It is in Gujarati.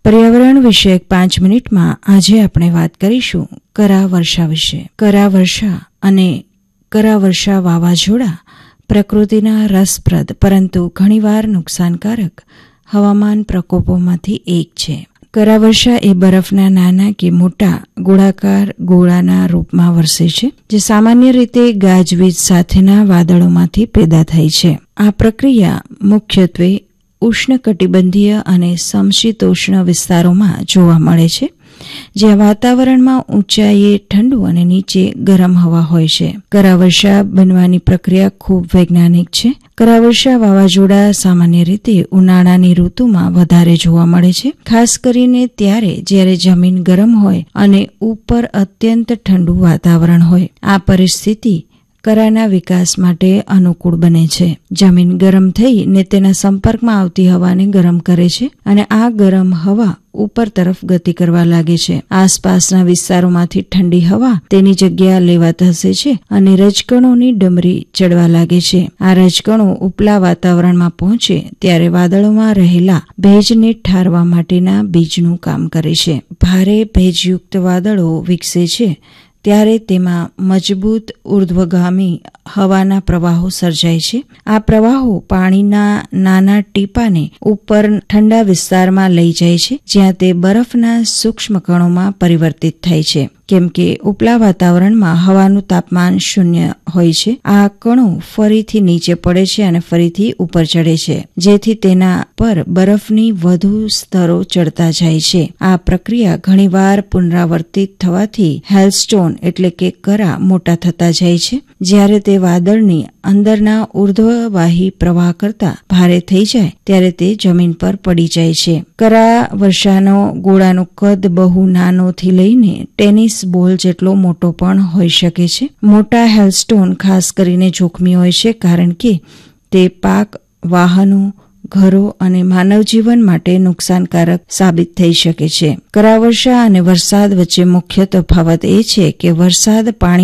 પર્યાવરણ વિષયક 5 મિનિટમાં આજે આપણે વાત કરીશું કરા વર્ષા વિશે. કરા વર્ષા અને કરા વર્ષા વાવાઝોડા પ્રકૃતિના રસપ્રદ પરંતુ ઘણીવાર નુકસાનકારક હવામાન પ્રકોપોમાંથી એક છે. કરા વર્ષા એ બરફના નાના કે મોટા ગોળાકાર ગોળાના રૂપમાં વરસે છે, જે સામાન્ય રીતે ગાજવીજ સાથેના વાદળોમાંથી પેદા થાય છે. આ પ્રક્રિયા મુખ્યત્વે ઉષ્ણકટિબંધીય અને સમશીતોષ્ણ વિસ્તારોમાં જોવા મળે છે, જ્યાં વાતાવરણમાં ઊંચાઈએ ઠંડુ અને નીચે ગરમ હવા હોય છે. કરા વર્ષા બનવાની પ્રક્રિયા ખૂબ વૈજ્ઞાનિક છે. કરા વર્ષા વાવાઝોડા સામાન્ય રીતે ઉનાળાની ઋતુમાં વધારે જોવા મળે છે, ખાસ કરીને જ્યારે જમીન ગરમ હોય અને ઉપર અત્યંત ઠંડુ વાતાવરણ હોય. આ પરિસ્થિતિ કરાના વિકાસ માટે અનુકૂળ બને છે. જમીન ગરમ થઈને તેના સંપર્કમાં આવતી હવાને ગરમ કરે છે અને આ ગરમ હવા ઉપર તરફ ગતિ કરવા લાગે છે. આસપાસના વિસ્તારોમાંથી ઠંડી હવા તેની જગ્યા લેવા ધસે છે અને રજકણોની ડમરી ચડવા લાગે છે. આ રજકણો ઉપલા વાતાવરણમાં પહોંચે ત્યારે વાદળોમાં રહેલા ભેજને ઠારવા માટેના બીજનું કામ કરે છે. ભારે ભેજયુક્ત વાદળો વિકસે છે ત્યારે તેમાં મજબૂત ઉર્ધ્વગામી હવાના પ્રવાહો સર્જાય છે. આ પ્રવાહો પાણીના નાના ટીપાને ઉપર ઠંડા વિસ્તારમાં લઈ જાય છે, જ્યાં તે બરફના સૂક્ષ્મ કણોમાં પરિવર્તિત થાય છે. કેમ કે ઉપલા વાતાવરણમાં હવાનું તાપમાન 0 હોય છે, આ કણો ફરીથી નીચે પડે છે અને ફરીથી ઉપર ચડે છે, જેથી તેના પર બરફની વધુ સ્તરો ચડતા જાય છે. આ પ્રક્રિયા ઘણીવાર પુનરાવર્તિત થવાથી હેલસ્ટોન એટલે કે કરા મોટા થતા જાય છે. જ્યારે તે વાદળની અંદરના ઉર્ધ્વવાહી પ્રવાહ કરતા ભારે થઈ જાય ત્યારે તે જમીન પર પડી જાય છે. કરા વર્ષાનો ગોળાનું કદ બહુ નાનોથી લઈને ટેનિસ બોલ જેટલો મોટો પણ હોઈ શકે છે. મોટા હેલસ્ટોન ખાસ કરીને જોખમી હોય છે, કારણ કે તે પાક, વાહનો, ઘરો અને માનવ જીવન માટે નુકસાનકારક સાબિત થઈ શકે છે. કરા વર્ષા અને વરસાદ વચ્ચે મુખ્ય તફાવત એ છે કે વરસાદ પાણી